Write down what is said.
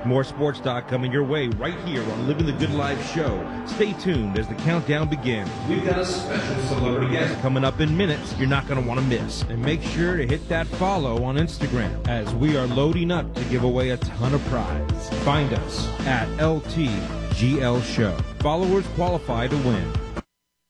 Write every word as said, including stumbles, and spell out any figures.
More sports talk coming your way right here on Living the Good Life show. Stay tuned as the countdown begins. We've got a special celebrity guest coming up in minutes you're not going to want to miss. And make sure to hit that follow on Instagram as we are loading up to give away a ton of prize. Find us at L T G L Show. Followers qualify to win.